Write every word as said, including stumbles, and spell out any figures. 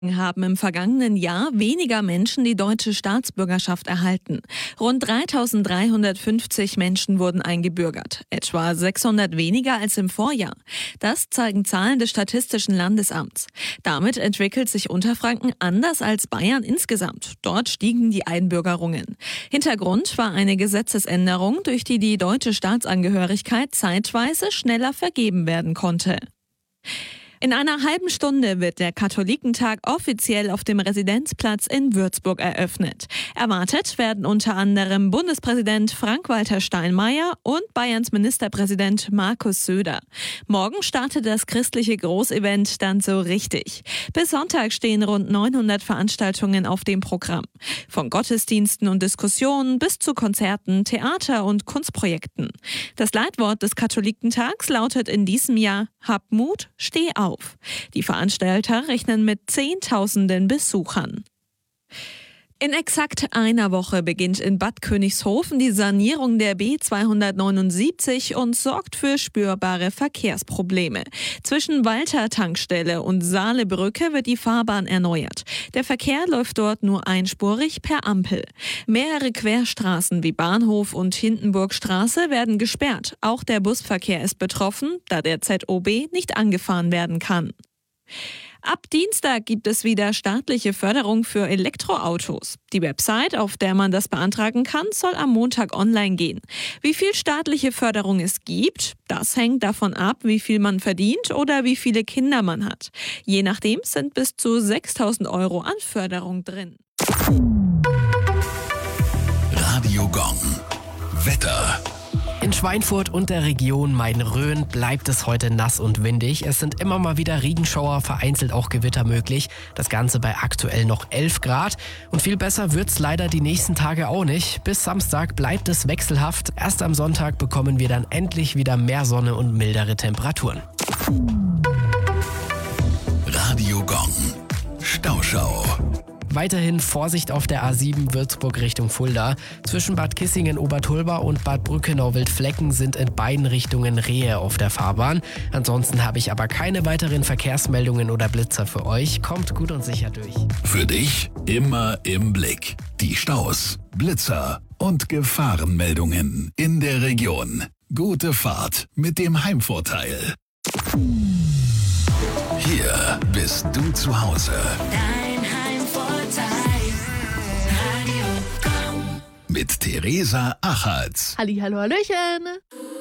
Haben im vergangenen Jahr weniger Menschen die deutsche Staatsbürgerschaft erhalten. Rund dreitausenddreihundertfünfzig Menschen wurden eingebürgert, etwa sechshundert weniger als im Vorjahr. Das zeigen Zahlen des Statistischen Landesamts. Damit entwickelt sich Unterfranken anders als Bayern insgesamt. Dort stiegen die Einbürgerungen. Hintergrund war eine Gesetzesänderung, durch die die deutsche Staatsangehörigkeit zeitweise schneller vergeben werden konnte. In einer halben Stunde wird der Katholikentag offiziell auf dem Residenzplatz in Würzburg eröffnet. Erwartet werden unter anderem Bundespräsident Frank-Walter Steinmeier und Bayerns Ministerpräsident Markus Söder. Morgen startet das christliche Großevent dann so richtig. Bis Sonntag stehen rund neunhundert Veranstaltungen auf dem Programm. Von Gottesdiensten und Diskussionen bis zu Konzerten, Theater- und Kunstprojekten. Das Leitwort des Katholikentags lautet in diesem Jahr: Hab Mut, steh auf. Die Veranstalter rechnen mit Zehntausenden Besuchern. In exakt einer Woche beginnt in Bad Königshofen die Sanierung der B zweihundertneunundsiebzig und sorgt für spürbare Verkehrsprobleme. Zwischen Walter Tankstelle und Saalebrücke wird die Fahrbahn erneuert. Der Verkehr läuft dort nur einspurig per Ampel. Mehrere Querstraßen wie Bahnhof und Hindenburgstraße werden gesperrt. Auch der Busverkehr ist betroffen, da der Z O B nicht angefahren werden kann. Ab Dienstag gibt es wieder staatliche Förderung für Elektroautos. Die Website, auf der man das beantragen kann, soll am Montag online gehen. Wie viel staatliche Förderung es gibt, das hängt davon ab, wie viel man verdient oder wie viele Kinder man hat. Je nachdem sind bis zu sechstausend Euro an Förderung drin. Radio Gong. Wetter. In Schweinfurt und der Region Main-Rhön bleibt es heute nass und windig. Es sind immer mal wieder Regenschauer, vereinzelt auch Gewitter möglich. Das Ganze bei aktuell noch elf Grad. Und viel besser wird's leider die nächsten Tage auch nicht. Bis Samstag bleibt es wechselhaft. Erst am Sonntag bekommen wir dann endlich wieder mehr Sonne und mildere Temperaturen. Radio Gong. Stauschau. Weiterhin Vorsicht auf der A sieben Würzburg Richtung Fulda. Zwischen Bad Kissingen-Obertulba und Bad Brückenau-Wildflecken sind in beiden Richtungen Rehe auf der Fahrbahn. Ansonsten habe ich aber keine weiteren Verkehrsmeldungen oder Blitzer für euch. Kommt gut und sicher durch. Für dich immer im Blick. Die Staus, Blitzer und Gefahrenmeldungen in der Region. Gute Fahrt mit dem Heimvorteil. Hier bist du zu Hause. Mit Theresa Achatz. Halli, hallo, hallöchen.